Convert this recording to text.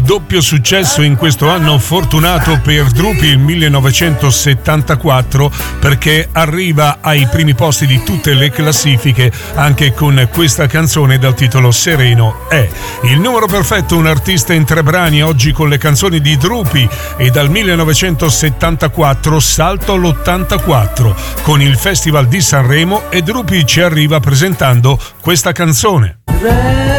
Doppio successo in questo anno fortunato per Drupi, il 1974, perché arriva ai primi posti di tutte le classifiche anche con questa canzone dal titolo Sereno è. Il numero perfetto, un artista in 3 brani, oggi con le canzoni di Drupi, e dal 1974 salto all'84 con il Festival di Sanremo e Drupi ci arriva presentando questa canzone.